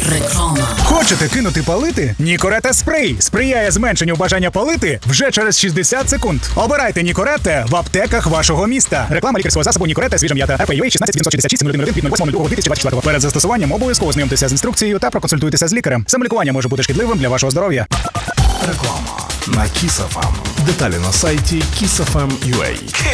Реклама. Хочете кинути палити? Нікорета спрей сприяє зменшенню бажання палити вже через 60 секунд. Обирайте Нікорете в аптеках вашого міста. Реклама лікарського засобу Нікорета свіжа м'ята. РПЮА 16 766 01 від 08.02.2024. Перед застосуванням обов'язково знайомтеся з інструкцією та проконсультуйтеся з лікарем. Самолікування може бути шкідливим для вашого здоров'я. Реклама на Kiss FM. Деталі на сайті kissfm.ua.